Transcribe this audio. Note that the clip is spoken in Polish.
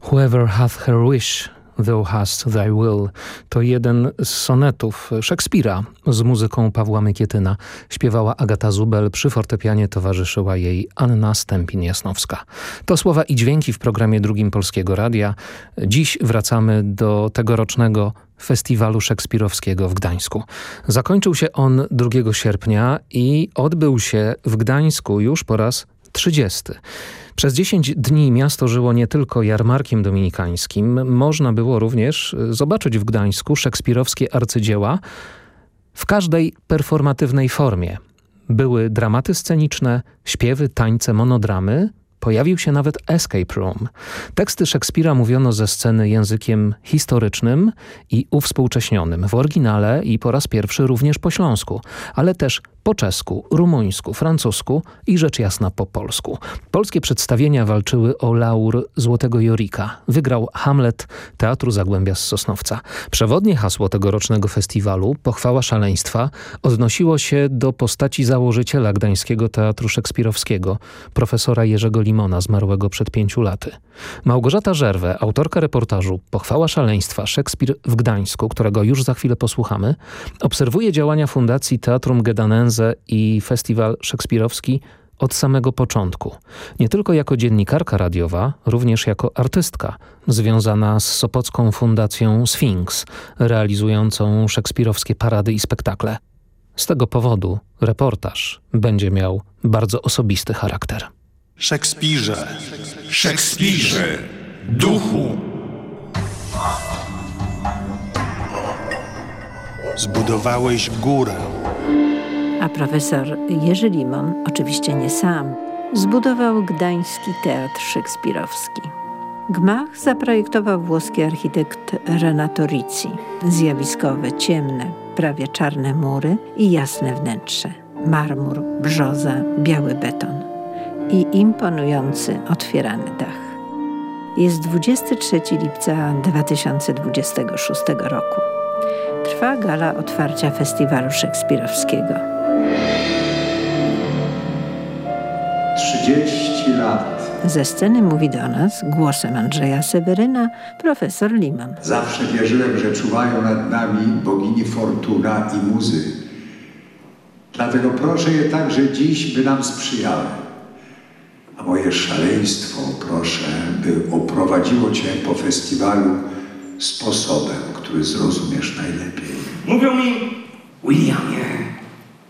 Whoever hath her wish, thou hast thy will. To jeden z sonetów Szekspira z muzyką Pawła Mykietyna. Śpiewała Agata Zubel, przy fortepianie towarzyszyła jej Anna Stępień-Jasnowska. To słowa i dźwięki w programie Drugim Polskiego Radia. Dziś wracamy do tegorocznego Festiwalu Szekspirowskiego w Gdańsku. Zakończył się on 2 sierpnia i odbył się w Gdańsku już po raz 30. Przez 10 dni miasto żyło nie tylko jarmarkiem dominikańskim. Można było również zobaczyć w Gdańsku szekspirowskie arcydzieła w każdej performatywnej formie. Były dramaty sceniczne, śpiewy, tańce, monodramy. Pojawił się nawet escape room. Teksty Szekspira mówiono ze sceny językiem historycznym i uwspółcześnionym, w oryginale i po raz pierwszy również po śląsku, ale też po czesku, rumuńsku, francusku i rzecz jasna po polsku. Polskie przedstawienia walczyły o laur Złotego Jorika. Wygrał Hamlet Teatru Zagłębia z Sosnowca. Przewodnie hasło tegorocznego festiwalu, Pochwała szaleństwa, odnosiło się do postaci założyciela Gdańskiego Teatru Szekspirowskiego, profesora Jerzego Limona, zmarłego przed 5 laty. Małgorzata Żerwę, autorka reportażu Pochwała szaleństwa, Szekspir w Gdańsku, którego już za chwilę posłuchamy, obserwuje działania Fundacji Teatrum Gedanense i Festiwal Szekspirowski od samego początku. Nie tylko jako dziennikarka radiowa, również jako artystka związana z Sopocką Fundacją Sfinks, realizującą szekspirowskie parady i spektakle. Z tego powodu reportaż będzie miał bardzo osobisty charakter. Szekspirze, Szekspirze, duchu! Zbudowałeś górę. A profesor Jerzy Limon, oczywiście nie sam, zbudował Gdański Teatr Szekspirowski. Gmach zaprojektował włoski architekt Renato Rizzi. Zjawiskowe, ciemne, prawie czarne mury i jasne wnętrze. Marmur, brzoza, biały beton i imponujący otwierany dach. Jest 23 lipca 2026 roku. Trwa gala otwarcia Festiwalu Szekspirowskiego. 30 lat. Ze sceny mówi do nas głosem Andrzeja Seweryna profesor Liman. Zawsze wierzyłem, że czuwają nad nami bogini Fortuna i Muzy. Dlatego proszę je także dziś, by nam sprzyjały. A moje szaleństwo proszę, by oprowadziło cię po festiwalu sposobem, który zrozumiesz najlepiej. Mówią mi, Williamie,